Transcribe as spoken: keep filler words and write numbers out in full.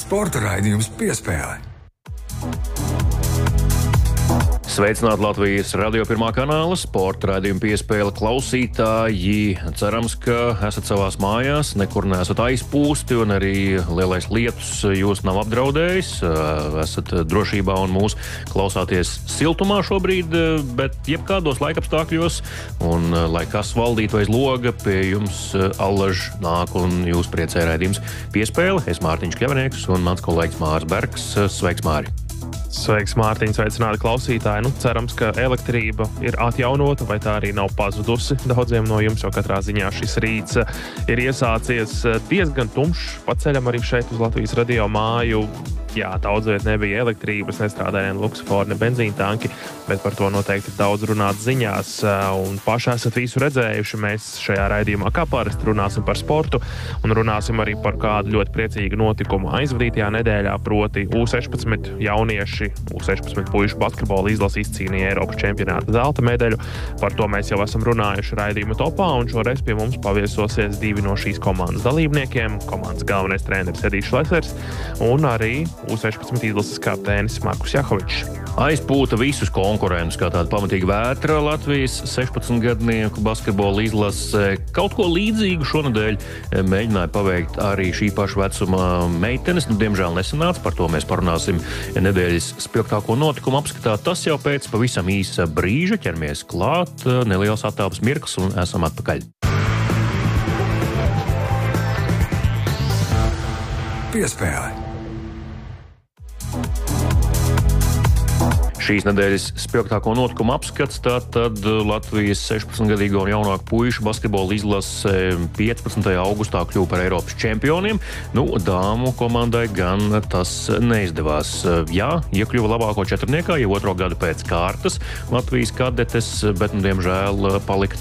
Sporta raidījums Piespēle. Sveicināti Latvijas Radio pirmā kanāla sporta raidījuma Piespēle klausītāji. Cerams, ka esat savās mājās, nekur neesat aizpūsti un arī lielais lietus jūs nav apdraudējis. Esat drošībā un mūs klausāties siltumā šobrīd, bet jebkādos laikapstākļos un lai kas valdītu aiz loga, pie jums allaž nāk un jūs priecē raidījums Piespēle. Es Mārtiņš Kļavinieks un mans kolēģis Māris Bergs. Sveiks, Māri! Sveiks, Mārtiņ, sveicināti klausītāji. Nu, cerams, ka elektrība ir atjaunota, vai tā arī nav pazudusi daudziem no jums, jo katrā ziņā šis rīts ir iesācies diezgan tumšs. Pa ceļam arī šeit uz Latvijas radio māju. Jā, daudz viet nebija elektrības, nestrādāja ne luksusfori, ne benzīna tanki, bet par to noteikti ir daudz runāt ziņās. Un paši esat visu redzējuši. Mēs šajā raidījumā kā parasti runāsim par sportu un runāsim arī par kādu ļoti priecīgu notikumu aizvadītajā nedēļā, proti U sešpadsmit jaunieši, U sešpadsmit puišu basketbola izlase izcīnīja Eiropas čempionāta zelta medaļu. Par to mēs jau esam runājuši raidījuma topā, un šoreiz pie mums paviesosies divi no šīs komandas dalībniekiem. Komandas galvenais treneris Edijs Šlesers un arī U sešpadsmit izlases kapteinis Markus Jahovičs. Aizpūta visus konkurentus kā tāda pamatīga vētra Latvijas sešpadsmitgadnieku basketbola izlase. Kaut ko līdzīgu šonadēļ mēģināja paveikt arī šī paša vecuma meitenes. Nu, diemžēl nesanāca, par to mēs parunāsim nedēļas spilgtāko notikumu apskatā. Tas jau pēc pavisam īsa brīža. Ķeramies klāt, neliels attālpas mirklis un esam atpakaļ. Piespēle. Šīs nedēļas spilgtāko notikumu apskats, tātad Latvijas sešpadsmitgadīgo un jaunāku puišu basketbola izlase piecpadsmitajā augustā kļuva par Eiropas čempioniem. Nu, dāmu komandai gan tas neizdevās. Jā, iekļuva labāko četrniekā, jau otro gadu pēc kārtas Latvijas kadetes, bet, nu, diemžēl palika